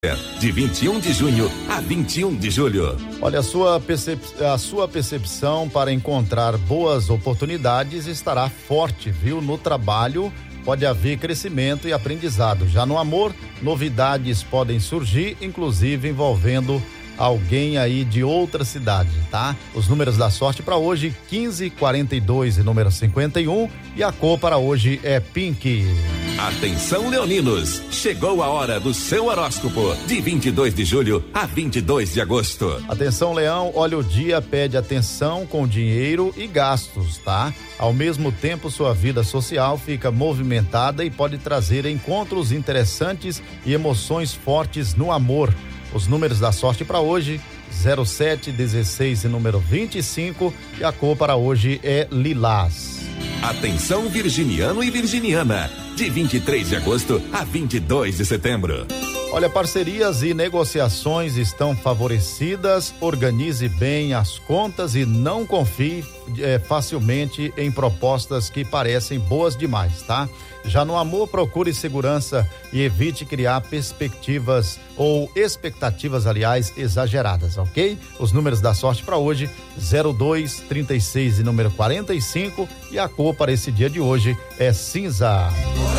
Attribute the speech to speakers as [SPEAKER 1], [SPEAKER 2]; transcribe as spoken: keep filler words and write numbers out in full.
[SPEAKER 1] De vinte e um de junho a vinte e um de julho.
[SPEAKER 2] Olha, a sua, percep... a sua percepção para encontrar boas oportunidades estará forte, viu? No trabalho pode haver crescimento e aprendizado. Já no amor, novidades podem surgir, inclusive envolvendo alguém aí de outra cidade, tá? Os números da sorte para hoje: quinze, quarenta e dois e número cinquenta e um, e a cor para hoje é pink.
[SPEAKER 1] Atenção, leoninos, chegou a hora do seu horóscopo, de vinte e dois de julho a vinte e dois de agosto.
[SPEAKER 2] Atenção, Leão, olha, o dia pede atenção com dinheiro e gastos, tá? Ao mesmo tempo, sua vida social fica movimentada e pode trazer encontros interessantes e emoções fortes no amor. Os números da sorte para hoje: zero sete, dezesseis e número vinte e cinco, e a cor para hoje é lilás.
[SPEAKER 1] Atenção, virginiano e virginiana, de vinte e três de agosto a vinte e dois de setembro.
[SPEAKER 2] Olha, parcerias e negociações estão favorecidas. Organize bem as contas e não confie é, facilmente em propostas que parecem boas demais, tá? Já no amor, procure segurança e evite criar perspectivas ou expectativas, aliás, exageradas, ok? Os números da sorte para hoje: zero dois, trinta e seis e número quarenta e cinco, e a cor para esse dia de hoje é cinza.